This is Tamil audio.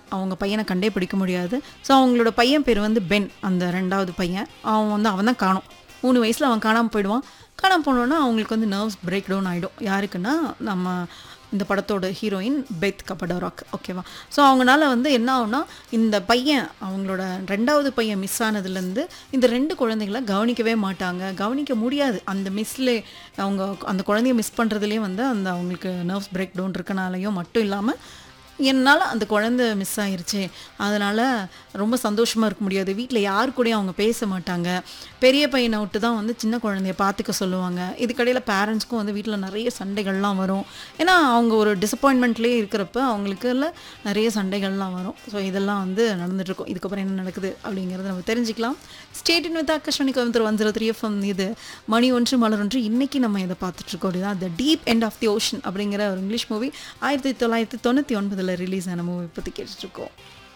அவங்க பையனை கண்டே பிடிக்க முடியாது. ஸோ அவங்களோட பையன் பேர் வந்து பென். அந்த 2வது பையன் அவன் தான் காணோம். 3 வயசில் அவன் காணாமல் போயிடுவான். காணாமல் போனோன்னா அவங்களுக்கு வந்து நர்வ்ஸ் பிரேக் டவுன் ஆகிடும். யாருக்குன்னா நம்ம இந்த படத்தோட ஹீரோயின் பெத் கபடோராக். ஓகேவா? ஸோ அவங்களால வந்து என்ன ஆகும்னா, இந்த பையன் அவங்களோட 2வது பையன் மிஸ் ஆனதுலேருந்து இந்த 2 குழந்தைகளை கவனிக்கவே மாட்டாங்க. கவனிக்க முடியாது. அந்த அவங்க அந்த குழந்தைய மிஸ் பண்ணுறதுலேயே வந்து அந்த அவங்களுக்கு நர்வ்ஸ் பிரேக் டவுன் இருக்கனாலையும் மட்டும் இல்லாமல், என்னால் அந்த குழந்தை மிஸ் ஆயிருச்சு, அதனால் ரொம்ப சந்தோஷமாக இருக்க முடியாது. வீட்டில் யார் கூடயும் அவங்க பேச மாட்டாங்க. பெரிய பையனை விட்டு தான் வந்து சின்ன குழந்தைய பார்த்துக்க சொல்லுவாங்க. இதுக்கடையில் பேரண்ட்ஸ்க்கும் வந்து வீட்டில் நிறைய சண்டைகள்லாம் வரும். ஏன்னா அவங்க ஒரு டிசப்பாயின்மெண்ட்லேயே இருக்கிறப்ப அவங்களுக்குள்ள நிறைய சண்டைகள்லாம் வரும். ஸோ இதெல்லாம் வந்து நடந்துகிட்ருக்கும். இதுக்கப்புறம் என்ன நடக்குது அப்படிங்கிறத நம்ம தெரிஞ்சுக்கலாம். State with Akashvani Coimbatore 103 FM. இது மணி ஒன்று மலர் ஒன்று. இன்றைக்கி நம்ம இதை பார்த்துட்ருக்கோம் அப்படின்னா, the deep end of the ocean அப்படிங்கிற ஒரு இங்கிலீஷ் மூவி 1999 ரிலீஸ் ஆன மூவி பற்றி கேட்டுட்ருக்கோம்.